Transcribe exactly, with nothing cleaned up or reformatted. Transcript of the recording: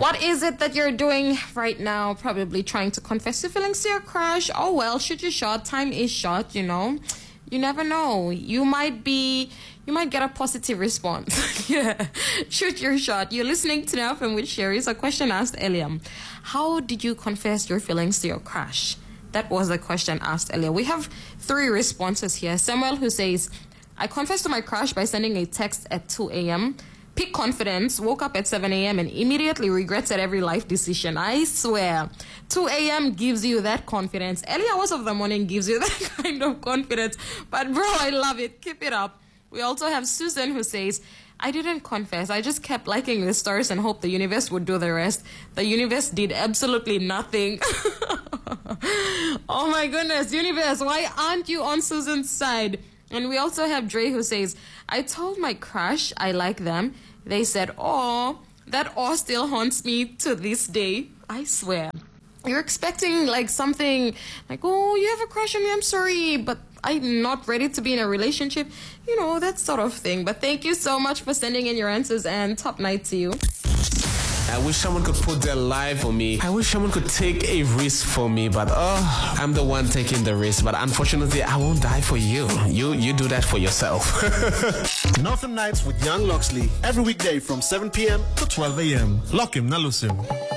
What is it that you're doing right now? Probably trying to confess your feelings to your crush. Oh well, shoot your shot. Time is short, you know. You never know. You might be, you might get a positive response. Yeah, shoot your shot. You're listening to Now F M with Sherry. So a question asked earlier. How did you confess your feelings to your crush? That was the question asked earlier. We have three responses here. Samuel, who says, I confessed to my crush by sending a text at two a.m., peak confidence, woke up at seven a.m. and immediately regretted every life decision. I swear, two a.m. gives you that confidence. Early hours of the morning gives you that kind of confidence. But bro, I love it. Keep it up. We also have Susan, who says, I didn't confess. I just kept liking the stars and hoped the universe would do the rest. The universe did absolutely nothing. Oh my goodness, universe, why aren't you on Susan's side? And we also have Dre, who says, I told my crush I like them. They said, "Oh, that awe still haunts me to this day." I swear. You're expecting like something like, oh, you have a crush on me, I'm sorry, but I'm not ready to be in a relationship. You know, that sort of thing. But thank you so much for sending in your answers, and top night to you. I wish someone could put their life on me. I wish someone could take a risk for me, but oh, I'm the one taking the risk. But unfortunately, I won't die for you. You you do that for yourself. Northern Nights with Young Loxley every weekday from seven p.m. to twelve a.m. Lock him, not lose him.